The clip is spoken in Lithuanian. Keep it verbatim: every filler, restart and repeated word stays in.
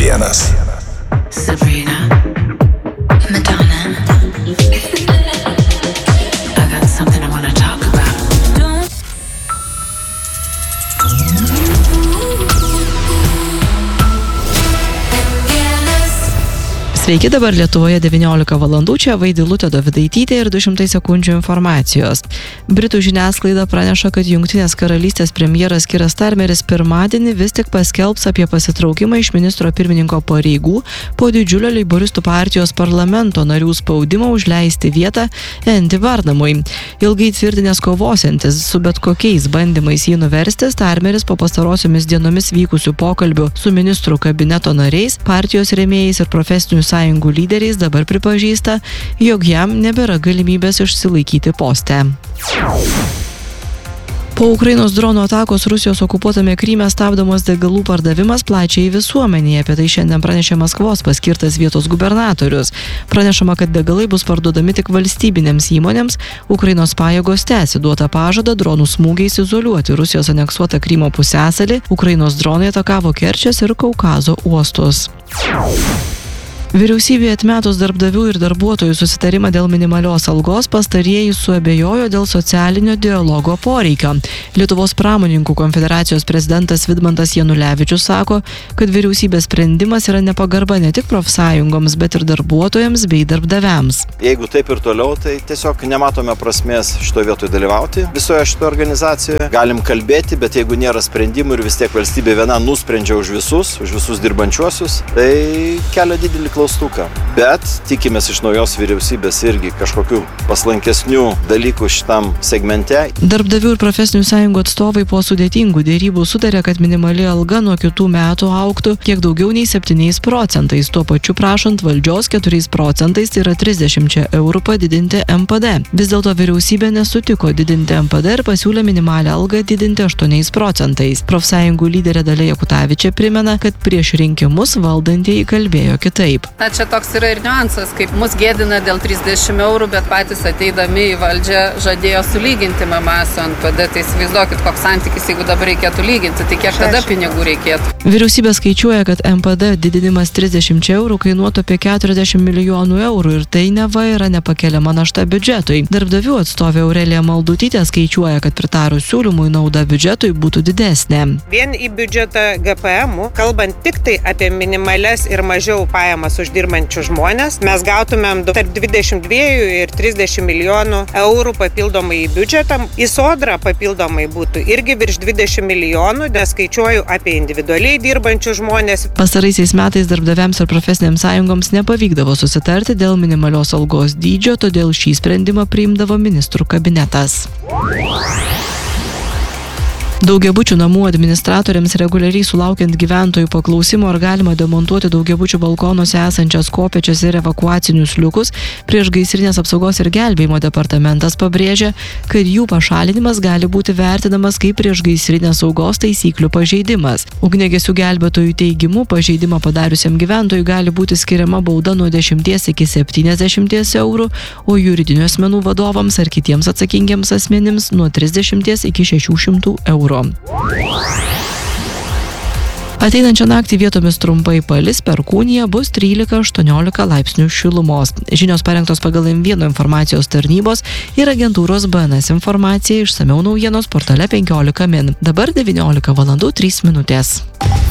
vienas. Sabrina, Madonna. I got something I want to talk about. Sveiki, dabar Lietuvoje devyniolika valandų, čia Vaidilutė Dovydaitytė ir du šimtai sekundžių informacijos. Britų žiniasklaida praneša, kad Jungtinės karalystės premjeras Kiras Starmeris pirmadienį vis tik paskelbs apie pasitraukimą iš ministro pirmininko pareigų po didžiulio leiboristų partijos parlamento narių spaudimo užleisti vietą Andy Burnhamui. Ilgai tvirtinęs kovosiantis su bet kokiais bandymais jį nuversti, Starmeris po pastarosiomis dienomis vykusių pokalbių su ministrų kabineto nariais, partijos rėmėjais ir profesinių sąjungų lyderiais dabar pripažįsta, jog jam nebėra galimybės išsilaikyti poste. Po Ukrainos dronų atakos Rusijos okupuotame Kryme stabdomas degalų pardavimas plačiai visuomenėje. Apie tai šiandien pranešė Maskvos paskirtas vietos gubernatorius. Pranešama, kad degalai bus parduodami tik valstybinėms įmonėms. Ukrainos pajėgos tęsi duotą pažadą dronų smūgiais izoliuoti Rusijos aneksuotą Krymo pusiasalį. Ukrainos dronai atakavo Kerčės ir Kaukazo uostus. Vyriausybė atmetus darbdavių ir darbuotojų susitarimą dėl minimalios algos, pastarieji suabejojo dėl socialinio dialogo poreikio. Lietuvos pramonininkų konfederacijos prezidentas Vidmantas Janulevičius sako, kad vyriausybės sprendimas yra nepagarba ne tik profsąjungoms, bet ir darbuotojams bei darbdaviams. Jeigu taip ir toliau, tai tiesiog nematome prasmės šitoje vietoje dalyvauti visoje šitoje organizacijoje. Galim kalbėti, bet jeigu nėra sprendimų ir vis tiek valstybė viena nusprendžia už visus, už visus dirbančiuosius, tai kelia didelį klaustuką. Bet tikimės iš naujos vyriausybės irgi kažkokių paslankesnių dalykų šitam segmente. Darbdavių ir profesinių sąjungų atstovai po sudėtingų dėrybų sutarė, kad minimali alga nuo kitų metų augtų kiek daugiau nei septyniais procentais, tuo pačiu prašant valdžios keturiais procentais, tai yra trisdešimčia eurų padidinti M P D. Vis dėlto vyriausybė nesutiko didinti M P D ir pasiūlė minimalią algą didinti aštuoniais procentais. Profsąjungų lyderė Dalia Jakutavičė primena, kad prieš rinkimus valdantieji kalbėjo kitaip. Na, čia toks yra ir niuansas, kaip mus gėdina dėl trisdešimt eurų, bet patys ateidami į valdžią žadėjo sulyginti M M A su N P D. Tai įsivaizduokit, koks santykis, jeigu dabar reikėtų lyginti, tai kiek tada pinigų reikėtų. Vyriausybė skaičiuoja, kad M P D didinimas trisdešimčia eurų kainuotų apie keturiasdešimt milijonų eurų ir tai neva yra nepakeliama našta biudžetui. Darbdavių atstovė Aurelija Maldutytė skaičiuoja, kad pritarus siūlymui nauda biudžetui būtų didesnė. Vien į biudžetą G P M, kalbant tik tai apie minimales ir mažiau pajamas uždirbančių žmonės, mes gautumėm tarp dvidešimt dva ir trisdešimt milijonų eurų papildomai į biudžetą. Į sodrą papildomai būtų irgi virš dvidešimt milijonų, nes skaičiuoju apie individualiai dirbančių žmonės. Pastaraisiais metais darbdaviams ir profesinėms sąjungoms nepavykdavo susitarti dėl minimalios algos dydžio, todėl šį sprendimą priimdavo ministrų kabinetas. Daugiabučių namų administratoriams reguliariai sulaukiant gyventojų paklausimo, ar galima demontuoti daugiabučių balkonuose esančias kopėčias ir evakuacinius liukus, priešgaisrinės apsaugos ir gelbėjimo departamentas pabrėžia, kad jų pašalinimas gali būti vertinamas kaip priešgaisrinės saugos taisyklių pažeidimas. Ugniagesių gelbėtojų teigimu, pažeidimą padariusiam gyventojui gali būti skiriama bauda nuo dešimties iki septyniasdešimties eurų, o juridinių asmenų vadovams ar kitiems atsakingiems asmenims nuo trisdešimties iki šešių šimtų eurų. Ateinančią naktį vietomis trumpai palis, perkūnija, bus trylika aštuoniolika laipsnių šilumos. Žinios parengtos pagal M vienas informacijos tarnybos ir agentūros B N S informacija, išsamiau naujienos portale penkiolika min. Dabar devyniolika valandų trys minutės.